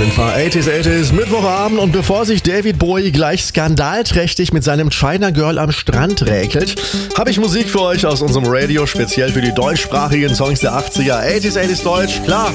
sind wir 80s, Mittwochabend, und bevor sich David Bowie gleich skandalträchtig mit seinem China Girl am Strand räkelt, habe ich Musik für euch aus unserem Radio, speziell für die deutschsprachigen Songs der 80er. 80s Deutsch, klar.